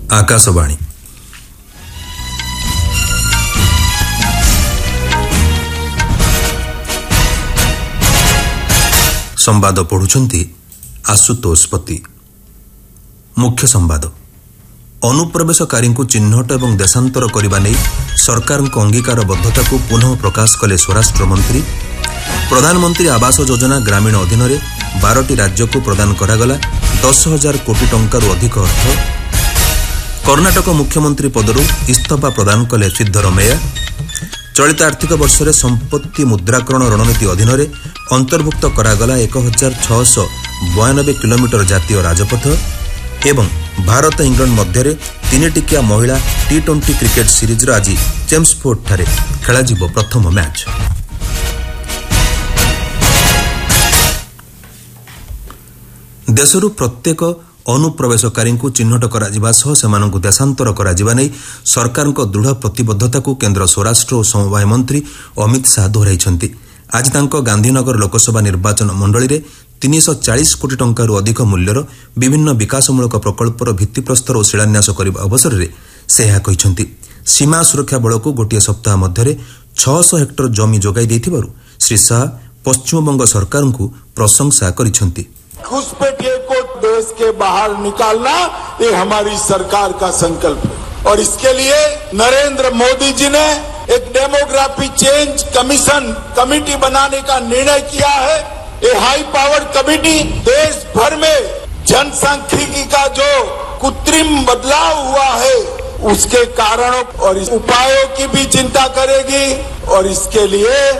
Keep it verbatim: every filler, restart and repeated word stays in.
आकाशवाणी संवाद पढ़ुछंती आशुतोष पति। मुख्य संवाद अनुप्रवेशकारी चिन्हट और देशांतर करने नहीं सरकार अंगीकारबद्धता को पुनः प्रकाश कले स्वराष्ट्र मंत्री। प्रधानमंत्री आवास योजना ग्रामीण अधीन में बारटी राज्य को प्रदान करागला दस हजार कोटी टंकार अधिक अर्थ। कर्णाटक मुख्यमंत्री पदरू इस्तीफा प्रदान कले सिद्धरमैया। चलित आर्थिक वर्ष में संपत्ति मुद्राकरण रणनीति अधीन में अंतर्भुक्त करागला एक हजार छःश बयानबे किलोमीटर जातीय राजपथ। एवं भारत इंग्लैंड मध्य तीन टिकिया महिला टी ट्वेंटी क्रिकेट सीरीज आज चेम्सफोर्ड ठारे खेल प्रथम मैच। देशरू प्रत्येक अनुप्रवेशकारी चिन्हट करा से देशांतर करा सरकार दृढ़ प्रतिबद्धता को केन्द्र स्वराष्ट्र और समवाय मंत्री अमित शाह दोहराई। आज तांको गांधीनगर लोकसभा निर्वाचन मंडली में तीन सौ चालीस कोटी टंकार अधिक मूल्यर विभिन्न विकासमूलक प्रकल्पर भित्तिप्रस्तर और शिलान्यास करने अवसर में से यह कहते सीमा सुरक्षा बल को गोटे सप्ताह मध्य छःश हेक्टर जमी जोगाई देथिबारु श्री शाह पश्चिमबंग सरकार को प्रशंसा करिसेंति। घुसपैठिए को देश के बाहर निकालना ये हमारी सरकार का संकल्प है और इसके लिए नरेंद्र मोदी जी ने एक डेमोग्राफी चेंज कमीशन कमेटी बनाने का निर्णय किया है। ये हाई पावर कमेटी देश भर में जनसांख्यिकी का जो कृत्रिम बदलाव हुआ है उसके कारणों और उपायों की भी चिंता करेगी और इसके लिए